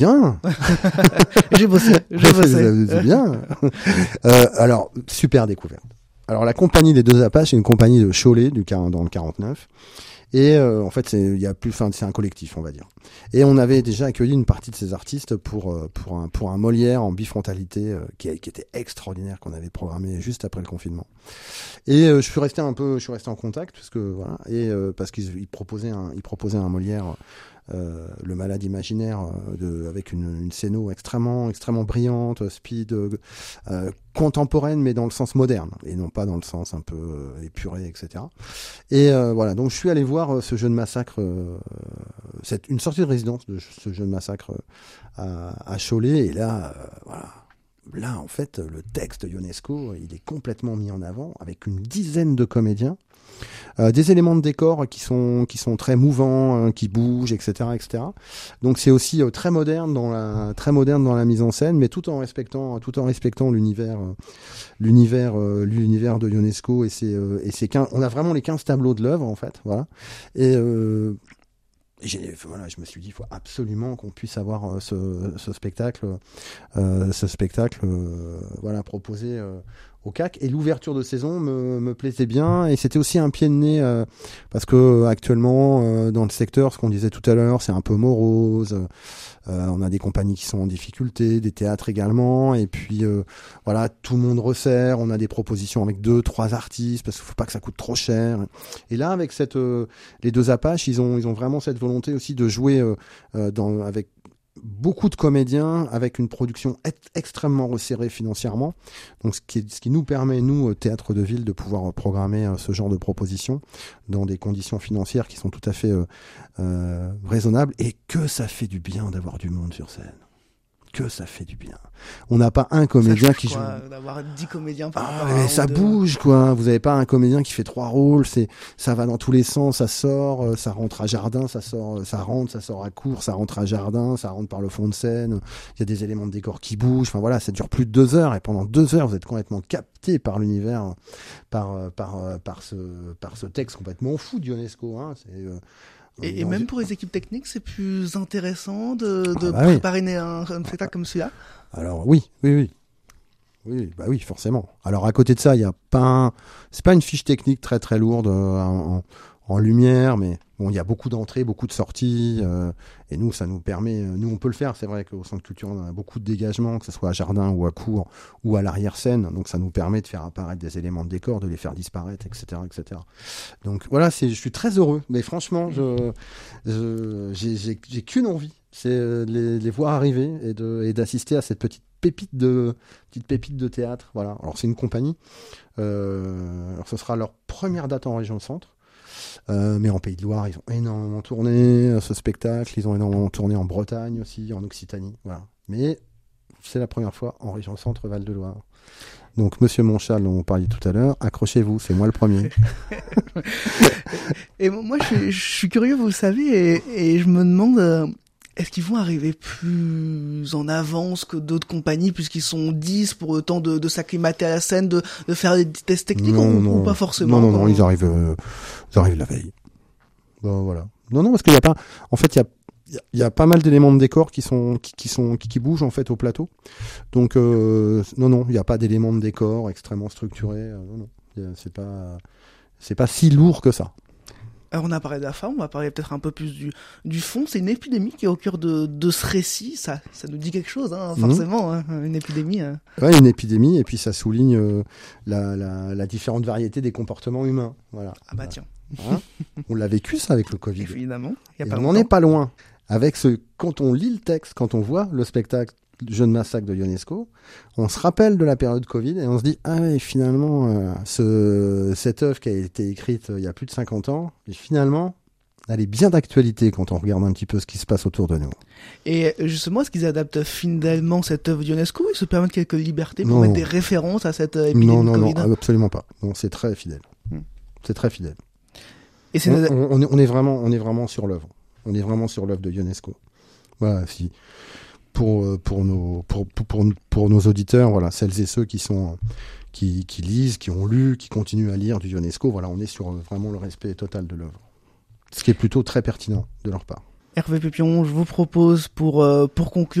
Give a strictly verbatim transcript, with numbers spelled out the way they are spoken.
Bien. J'ai bossé, j'ai bossé. C'est bien. euh, alors, super découverte. Alors, la compagnie des Deux Apaches, c'est une compagnie de Cholet, du, dans le quarante-neuf. Et euh, en fait, c'est, il y a plus, enfin, c'est un collectif, on va dire. Et on avait déjà accueilli une partie de ces artistes pour euh, pour un pour un Molière en bifrontalité euh, qui, qui était extraordinaire, qu'on avait programmé juste après le confinement. Et euh, je suis resté un peu, je suis resté en contact parce que voilà, et euh, parce qu'ils ils proposaient un, ils proposaient un Molière. Euh, le malade imaginaire euh, de, avec une, une scéno extrêmement extrêmement brillante, speed, euh, contemporaine, mais dans le sens moderne et non pas dans le sens un peu euh, épuré, et cetera. Et euh, voilà, donc je suis allé voir euh, ce jeu de massacre, euh, c'est une sortie de résidence de ce jeu de massacre euh, à, à Cholet, et là, euh, voilà. Là, en fait, le texte Ionesco, il est complètement mis en avant avec une dizaine de comédiens. Euh, des éléments de décor qui sont qui sont très mouvants, euh, qui bougent, et cetera, et cetera. Donc c'est aussi euh, très moderne dans la très moderne dans la mise en scène, mais tout en respectant tout en respectant l'univers euh, l'univers euh, l'univers de Ionesco et c'est euh, et c'est quinze, on a vraiment les quinze tableaux de l'œuvre en fait, voilà. Et euh, J'ai, voilà, je me suis dit, il faut absolument qu'on puisse avoir euh, ce, ce spectacle, euh, ce spectacle, euh, voilà, proposé euh, au C A C. Et l'ouverture de saison me, me plaisait bien, et c'était aussi un pied de nez euh, parce que actuellement euh, dans le secteur, ce qu'on disait tout à l'heure, c'est un peu morose. Euh, on a des compagnies qui sont en difficulté, des théâtres également, et puis euh, voilà, tout le monde resserre. On a des propositions avec deux, trois artistes parce qu'il faut pas que ça coûte trop cher. Et là, avec cette, euh, les Deux Apaches, ils ont, ils ont vraiment cette volonté aussi de jouer euh, euh, dans, avec beaucoup de comédiens, avec une production et- extrêmement resserrée financièrement. Donc, ce qui, ce qui nous permet, nous, théâtre de ville, de pouvoir programmer euh, ce genre de propositions dans des conditions financières qui sont tout à fait euh, euh, raisonnables. Et que ça fait du bien d'avoir du monde sur scène. Que ça fait du bien. On n'a pas un comédien ça qui joue. Quoi, d'avoir dix comédiens par Ah, rapport à mais un ça ou deux. bouge, quoi. Vous avez pas un comédien qui fait trois rôles. C'est, ça va dans tous les sens. Ça sort, euh, ça rentre à jardin, ça sort, euh, ça rentre, ça sort à court, ça rentre à jardin, ça rentre par le fond de scène. Il y a des éléments de décor qui bougent. Enfin voilà, ça dure plus de deux heures et pendant deux heures, vous êtes complètement capté par l'univers, par euh, par euh, par ce par ce texte complètement fou d'Ionesco. Hein. C'est euh, Et, et même pour les équipes techniques, c'est plus intéressant de, de ah bah oui. préparer un, un spectacle comme celui-là. Alors oui, oui, oui. Oui, bah oui, forcément. Alors à côté de ça, il y a pas, un... c'est pas une fiche technique très très lourde euh, en, en lumière, mais bon, il y a beaucoup d'entrées, beaucoup de sorties, euh, et nous, ça nous permet, nous, on peut le faire. C'est vrai qu'au Centre Culture, on a beaucoup de dégagements, que ce soit à jardin ou à cour ou à l'arrière-scène, donc ça nous permet de faire apparaître des éléments de décor, de les faire disparaître, et cetera, et cetera. Donc voilà, c'est, je suis très heureux, mais franchement, je, je j'ai, j'ai, j'ai qu'une envie, c'est de les, les voir arriver et de, et d'assister à cette petite pépite de petite pépite de théâtre, voilà. Alors c'est une compagnie. Euh, alors ce sera leur première date en région centre, euh, mais en Pays de Loire ils ont énormément tourné ce spectacle. Ils ont énormément tourné en Bretagne aussi, en Occitanie, voilà. Mais c'est la première fois en région centre Val de Loire. Donc Monsieur Monchal, dont on parlait tout à l'heure, accrochez-vous, c'est moi le premier. Et moi je suis, je suis curieux, vous le savez, et, et je me demande. Euh... Est-ce qu'ils vont arriver plus en avance que d'autres compagnies puisqu'ils sont dix pour le temps de, de s'acclimater à la scène, de, de faire des tests techniques non, ou, non, ou pas forcément? Non, non, non, quand... ils arrivent, euh, ils arrivent la veille. Bon, voilà. Non, non, parce qu'il y a pas, en fait, il y a, il y a pas mal d'éléments de décor qui sont, qui, qui sont, qui, qui bougent en fait au plateau. Donc, euh, non, non, il n'y a pas d'éléments de décor extrêmement structurés. Euh, non, non, c'est pas, c'est pas si lourd que ça. Alors on a parlé de la forme, on va parler peut-être un peu plus du, du fond. C'est une épidémie qui est au cœur de, de ce récit. Ça, ça nous dit quelque chose, hein, forcément, mmh. hein, une épidémie. Hein. Ouais, une épidémie, et puis ça souligne euh, la, la, la différente variété des comportements humains. Voilà. Ah bah tiens. Hein, on l'a vécu ça avec le Covid. Évidemment. Y a et pas on n'en est pas loin. Avec ce, quand on lit le texte, quand on voit le spectacle Jeune Massacre de Ionesco, on se rappelle de la période Covid et on se dit ah ouais, finalement euh, ce, cette œuvre qui a été écrite euh, il y a plus de cinquante ans, et finalement elle est bien d'actualité quand on regarde un petit peu ce qui se passe autour de nous. Et justement, est-ce qu'ils adaptent fidèlement cette œuvre d'Ionesco? Ils se permettent quelques libertés pour non. mettre des références à cette épidémie non, non, Covid? Non, absolument pas. Non, c'est très fidèle. Hmm. C'est très fidèle. Et c'est on, on, on, est, on est vraiment, on est vraiment sur l'œuvre. On est vraiment sur l'œuvre de Ionesco. Voilà, si. Pour, pour, nos, pour, pour, pour nos auditeurs, voilà, celles et ceux qui, sont, qui, qui lisent, qui ont lu, qui continuent à lire du Ionesco, voilà, on est sur vraiment le respect total de l'œuvre. Ce qui est plutôt très pertinent de leur part. Hervé Pépion, je vous propose pour euh, pour conclure